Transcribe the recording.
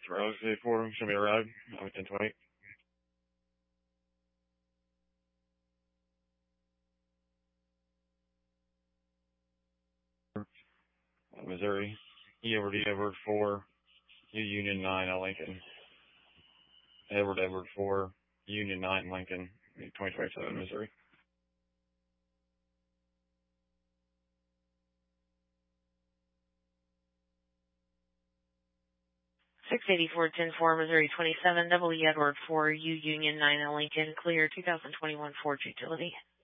Rose 84, show me a ride. I'm 1020. Missouri. E over D over 4, U Union 9, Lincoln. Edward 4, Union 9, Lincoln, 2027, Missouri. Six 84-10-4, Missouri 27, double E Edward 4, U Union 9, Lincoln, clear 2021 Ford Utility.